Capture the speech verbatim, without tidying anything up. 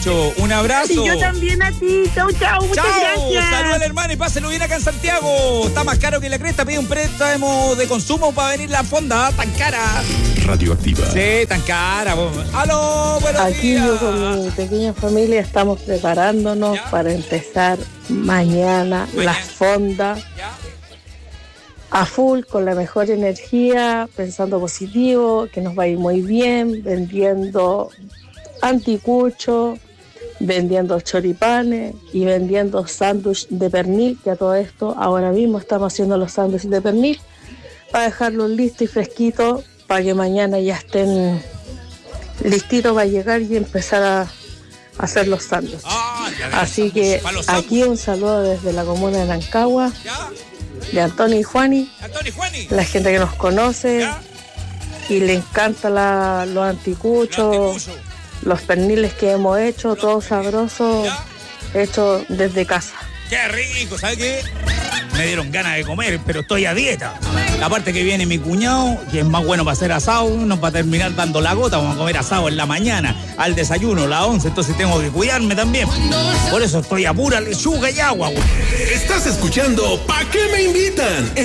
Nacho. Un abrazo. Y yo también a ti. Chau, chau. Muchas Chao. gracias. Saludos al hermano y pásenlo bien acá en Santiago. Está más caro que la cresta. Pide un préstamo de consumo para venir la fonda. Tan cara. Radioactiva. Sí, tan cara. Aló, buenos Aquí días. yo con mi pequeña familia estamos preparándonos ¿Ya? para empezar mañana, Mañana. la fonda ¿Ya? a full, con la mejor energía, pensando positivo, que nos va a ir muy bien, vendiendo anticucho, vendiendo choripanes y vendiendo sándwich de pernil, que a todo esto ahora mismo estamos haciendo los sándwiches de pernil para dejarlos listos y fresquitos para que mañana ya estén listitos para llegar y empezar a hacer los sándwiches. Ah, ya, ya, Así sándwich, que para los aquí sándwiches. un saludo desde la comuna de Nancagua, ¿Ya? de Antonio y Juani, Antonio Juani. la gente que nos conoce ¿Ya? y le encanta la- los anticuchos, Los anticuchos. los perniles que hemos hecho, todo sabroso, ¿Ya? hecho desde casa. Qué rico, ¿sabes qué? Me dieron ganas de comer, pero estoy a dieta. Aparte que viene mi cuñado, que es más bueno para hacer asado, no para terminar dando la gota, vamos a comer asado en la mañana, al desayuno, la once, entonces tengo que cuidarme también. Por eso estoy a pura lechuga y agua, güey. Estás escuchando ¿Pa' qué me invitan?